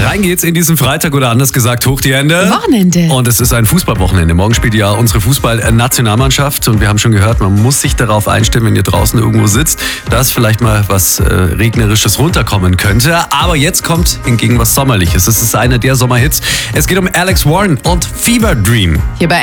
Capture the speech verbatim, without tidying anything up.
Rein geht's in diesen Freitag oder anders gesagt hoch die Hände. Wochenende. Und es ist ein Fußballwochenende. Morgen spielt ja unsere Fußball-Nationalmannschaft und wir haben schon gehört, man muss sich darauf einstellen, wenn ihr draußen irgendwo sitzt, dass vielleicht mal was äh, Regnerisches runterkommen könnte. Aber jetzt kommt hingegen was Sommerliches. Es ist einer der Sommerhits. Es geht um Alex Warren und Fever Dream. Hier bei